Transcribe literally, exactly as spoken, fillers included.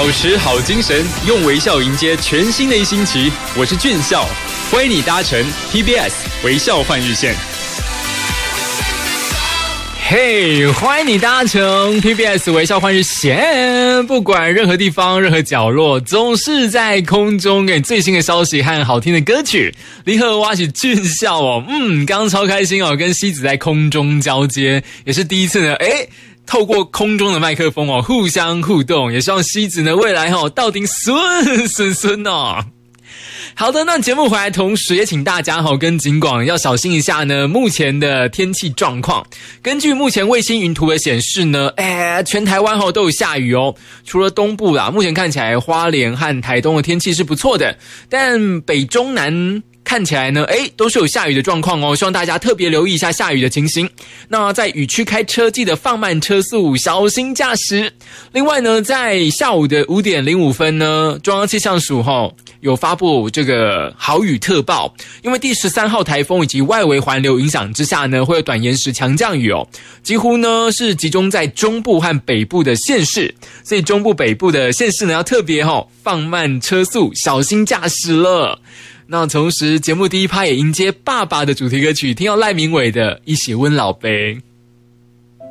保持好精神，用微笑迎接全新的一星期。我是俊孝，欢迎你搭乘 T B S 微笑换日线。 嘿、hey, 欢迎你搭乘 T B S 微笑换日线，不管任何地方任何角落，总是在空中给你最新的消息和好听的歌曲。离合挖起俊孝哦，嗯，刚刚超开心哦，跟西子在空中交接，也是第一次呢，诶透过空中的麦克风哦，互相互动，也希望西子呢未来哦到顶顺顺顺哦。好的，那节目回来，同时也请大家齁跟警广要小心一下呢目前的天气状况。根据目前卫星云图的显示呢，哎，全台湾齁都有下雨哦。除了东部啦，目前看起来花莲和台东的天气是不错的，但北中南看起来呢，诶，都是有下雨的状况哦，希望大家特别留意一下下雨的情形。那在雨区开车，记得放慢车速，小心驾驶。另外呢，在下午的五点零五分呢，中央气象署齁有发布这个豪雨特报，因为第十三号台风以及外围环流影响之下呢，会有短延时强降雨哦，几乎呢是集中在中部和北部的县市，所以中部北部的县市呢要特别齁放慢车速，小心驾驶了。那同时节目第一趴也迎接爸爸的主题歌曲，听到赖明伟的一起温老杯。